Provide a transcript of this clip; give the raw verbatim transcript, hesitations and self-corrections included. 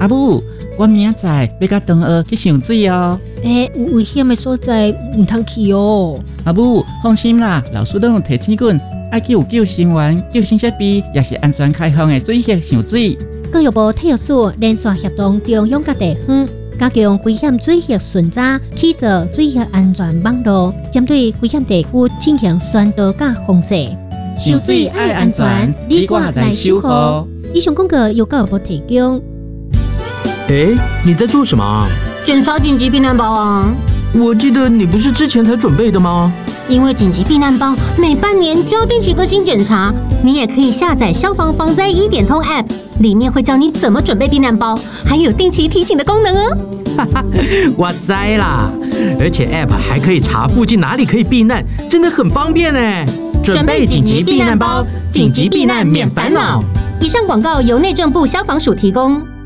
阿母，我明仔要甲同学去上水哦。 诶，有危险的所在唔通去哦。 阿母，放心啦，老师都用提醒棍，爱去有救生员、救生设备，也是安全开放的水域上水。 教育部体育署连续协同中央各地方，加强危险水域巡查，起造水域安全网络，针对危险地区进行宣导甲防治。 上水爱安全，你我来守护。 以上广告由教育部提供。 哎，你在做什么啊？ 检查紧急避难包啊！ 我记得你不是之前才准备的吗？ 因为紧急避难包每半年就要定期更新检查，你也可以下载消防防灾一点通 App， 里面会教你怎么准备避难包，还有定期提醒的功能哦。 哈哈，我知啦，而且 App 还可以查附近哪里可以避难，真的很方便哎。准备紧急避难包，紧急避难免烦恼。 以上广告由内政部消防署提供。